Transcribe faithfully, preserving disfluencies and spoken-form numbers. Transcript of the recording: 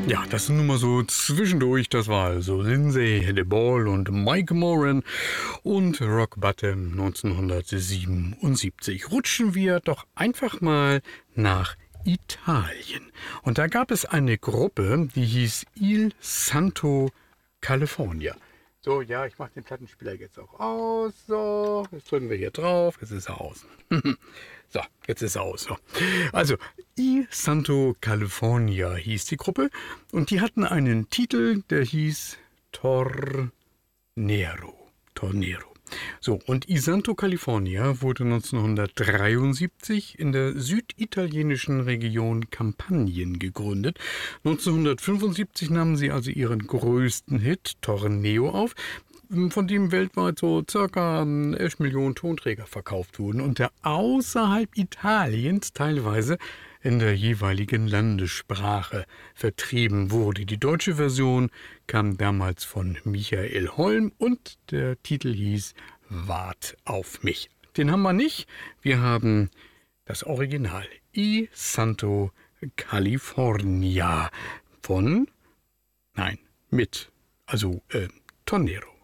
Ja, das sind nun mal so zwischendurch, das war also Lindsay DeBall und Mike Moran und Rock Bottom neunzehnhundertsiebenundsiebzig. Rutschen wir doch einfach mal nach Italien. Und da gab es eine Gruppe, die hieß Il Santo California. So, ja, ich mache den Plattenspieler jetzt auch aus. So, jetzt drücken wir hier drauf. Jetzt ist er aus. So, jetzt ist er aus. So. Also, I Santo California hieß die Gruppe. Und die hatten einen Titel, der hieß Tornero. Tornero. So, und I Santo California wurde neunzehnhundertdreiundsiebzig in der süditalienischen Region Kampanien gegründet. neunzehnhundertfünfundsiebzig nahmen sie also ihren größten Hit, Torneo, auf, von dem weltweit so circa elf Millionen Tonträger verkauft wurden und der außerhalb Italiens teilweise in der jeweiligen Landessprache vertrieben wurde. Die deutsche Version kam damals von Michael Holm und der Titel hieß Wart auf mich. Den haben wir nicht. Wir haben das Original I Santo California von, nein, mit, also äh, Tornero.